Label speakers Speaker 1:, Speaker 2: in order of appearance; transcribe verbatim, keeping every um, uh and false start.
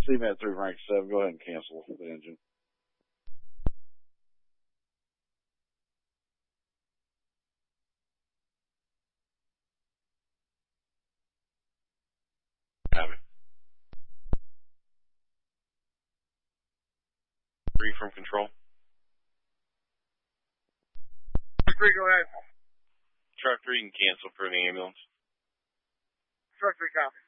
Speaker 1: C M A T three rank seven, go ahead and cancel the engine.
Speaker 2: Have it. Three from control.
Speaker 3: Three, go ahead.
Speaker 2: Truck three can cancel for the ambulance.
Speaker 3: Truck three, copy.